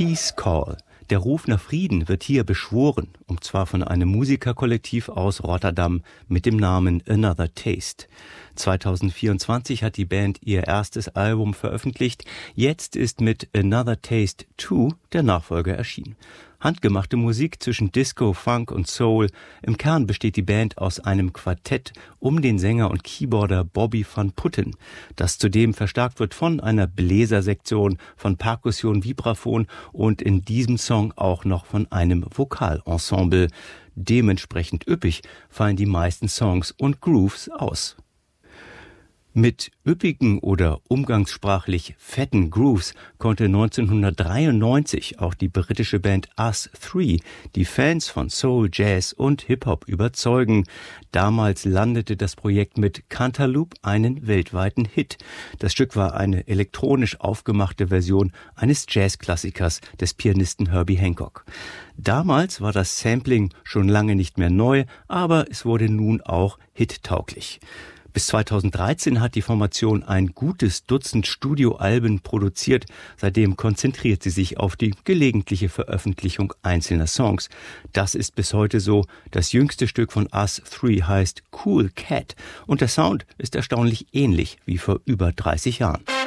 Peace Call. Der Ruf nach Frieden wird hier beschworen, und zwar von einem Musikerkollektiv aus Rotterdam mit dem Namen Another Taste. 2024 hat die Band ihr erstes Album veröffentlicht. Jetzt ist mit Another Taste 2 der Nachfolger erschienen. Handgemachte Musik zwischen Disco, Funk und Soul. Im Kern besteht die Band aus einem Quartett um den Sänger und Keyboarder Bobby van Putten, das zudem verstärkt wird von einer Bläsersektion, von Perkussion, Vibraphon und in diesem Song auch noch von einem Vokalensemble. Dementsprechend üppig fallen die meisten Songs und Grooves aus. Mit üppigen oder umgangssprachlich fetten Grooves konnte 1993 auch die britische Band Us 3 die Fans von Soul, Jazz und Hip-Hop überzeugen. Damals landete das Projekt mit Cantaloupe einen weltweiten Hit. Das Stück war eine elektronisch aufgemachte Version eines Jazzklassikers des Pianisten Herbie Hancock. Damals war das Sampling schon lange nicht mehr neu, aber es wurde nun auch hittauglich. Bis 2013 hat die Formation ein gutes Dutzend Studioalben produziert. Seitdem konzentriert sie sich auf die gelegentliche Veröffentlichung einzelner Songs. Das ist bis heute so. Das jüngste Stück von Us 3 heißt Cool Cat und der Sound ist erstaunlich ähnlich wie vor über 30 Jahren.